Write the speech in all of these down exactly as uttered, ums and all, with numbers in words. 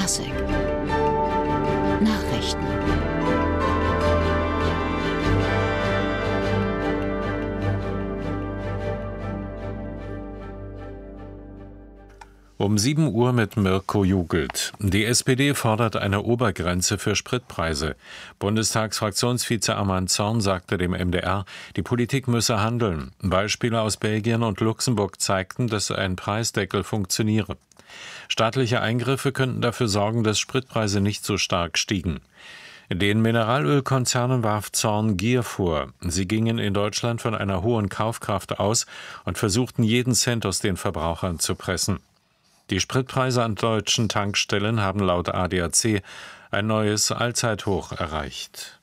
Klassik Nachrichten. Um sieben Uhr mit Mirko Jugelt. Die S P D fordert eine Obergrenze für Spritpreise. Bundestagsfraktionsvize Arman Zorn sagte dem M D R, die Politik müsse handeln. Beispiele aus Belgien und Luxemburg zeigten, dass ein Preisdeckel funktioniere. Staatliche Eingriffe könnten dafür sorgen, dass Spritpreise nicht so stark stiegen. Den Mineralölkonzernen warf Zorn Gier vor. Sie gingen in Deutschland von einer hohen Kaufkraft aus und versuchten, jeden Cent aus den Verbrauchern zu pressen. Die Spritpreise an deutschen Tankstellen haben laut A D A C ein neues Allzeithoch erreicht.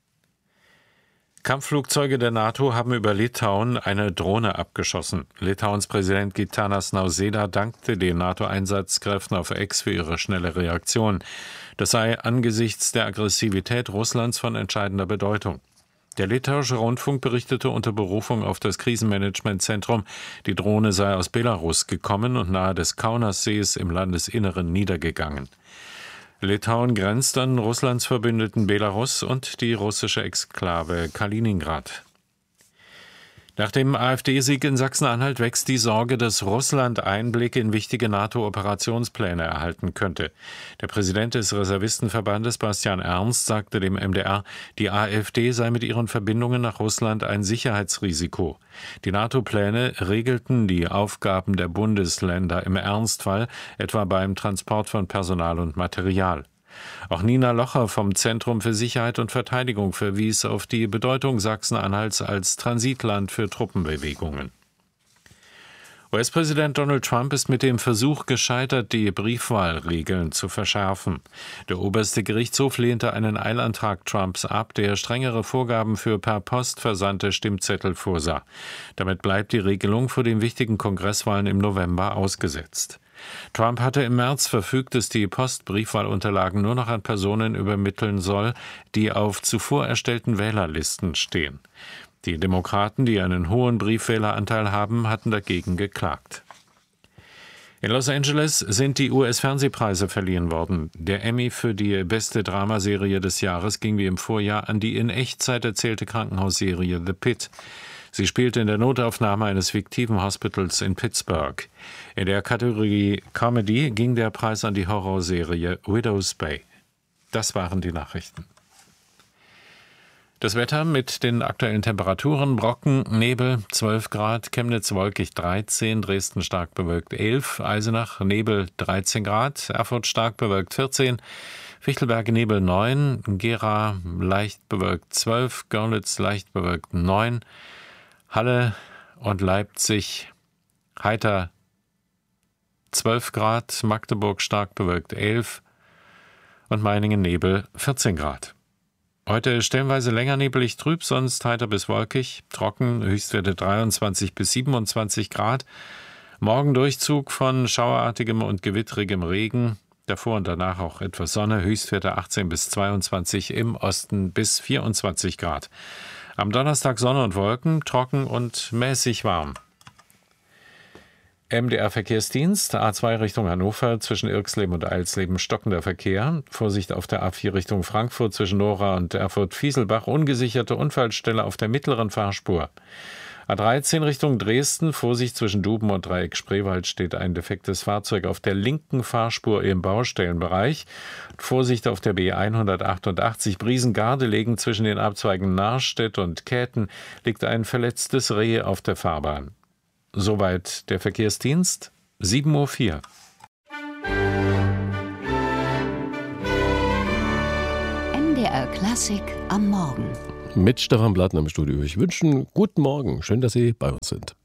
Kampfflugzeuge der NATO haben über Litauen eine Drohne abgeschossen. Litauens Präsident Gitanas Nausėda dankte den NATO-Einsatzkräften auf X für ihre schnelle Reaktion. Das sei angesichts der Aggressivität Russlands von entscheidender Bedeutung. Der litauische Rundfunk berichtete unter Berufung auf das Krisenmanagementzentrum, die Drohne sei aus Belarus gekommen und nahe des Kaunassees im Landesinneren niedergegangen. Litauen grenzt an Russlands Verbündeten Belarus und die russische Exklave Kaliningrad. Nach dem AfD-Sieg in Sachsen-Anhalt wächst die Sorge, dass Russland Einblicke in wichtige NATO-Operationspläne erhalten könnte. Der Präsident des Reservistenverbandes Bastian Ernst sagte dem M D R, die AfD sei mit ihren Verbindungen nach Russland ein Sicherheitsrisiko. Die NATO-Pläne regelten die Aufgaben der Bundesländer im Ernstfall, etwa beim Transport von Personal und Material. Auch Nina Locher vom Zentrum für Sicherheit und Verteidigung verwies auf die Bedeutung Sachsen-Anhalts als Transitland für Truppenbewegungen. U S-Präsident Donald Trump ist mit dem Versuch gescheitert, die Briefwahlregeln zu verschärfen. Der oberste Gerichtshof lehnte einen Eilantrag Trumps ab, der strengere Vorgaben für per Post versandte Stimmzettel vorsah. Damit bleibt die Regelung vor den wichtigen Kongresswahlen im November ausgesetzt. Trump hatte im März verfügt, dass die Postbriefwahlunterlagen nur noch an Personen übermitteln soll, die auf zuvor erstellten Wählerlisten stehen. Die Demokraten, die einen hohen Briefwähleranteil haben, hatten dagegen geklagt. In Los Angeles sind die U S-Fernsehpreise verliehen worden. Der Emmy für die beste Dramaserie des Jahres ging wie im Vorjahr an die in Echtzeit erzählte Krankenhausserie The Pitt. Sie spielte in der Notaufnahme eines fiktiven Hospitals in Pittsburgh. In der Kategorie Comedy ging der Preis an die Horrorserie Widow's Bay. Das waren die Nachrichten. Das Wetter mit den aktuellen Temperaturen: Brocken, Nebel, zwölf Grad, Chemnitz wolkig dreizehn, Dresden stark bewölkt elf, Eisenach Nebel dreizehn Grad, Erfurt stark bewölkt vierzehn, Fichtelberg Nebel neun, Gera leicht bewölkt zwölf, Görlitz leicht bewölkt neun, Halle und Leipzig heiter zwölf Grad, Magdeburg stark bewölkt elf und Meiningen Nebel vierzehn Grad. Heute stellenweise länger nebelig trüb, sonst heiter bis wolkig, trocken, Höchstwerte dreiundzwanzig bis siebenundzwanzig Grad. Morgen Durchzug von schauerartigem und gewitterigem Regen, davor und danach auch etwas Sonne, Höchstwerte achtzehn bis zweiundzwanzig, im Osten bis vierundzwanzig Grad. Am Donnerstag Sonne und Wolken, trocken und mäßig warm. M D R-Verkehrsdienst, A zwei Richtung Hannover, zwischen Irxleben und Eilsleben stockender Verkehr. Vorsicht auf der A vier Richtung Frankfurt, zwischen Nora und Erfurt-Fieselbach, ungesicherte Unfallstelle auf der mittleren Fahrspur. A dreizehn Richtung Dresden, Vorsicht zwischen Duben und Dreieck Spreewald, steht ein defektes Fahrzeug auf der linken Fahrspur im Baustellenbereich. Vorsicht auf der B hundertachtundachtzig Briesengardelegen, zwischen den Abzweigen Narstedt und Käthen liegt ein verletztes Reh auf der Fahrbahn. Soweit der Verkehrsdienst, sieben Uhr vier. M D R Klassik am Morgen. Mit Stefan Blattner im Studio. Ich wünsche einen guten Morgen. Schön, dass Sie bei uns sind.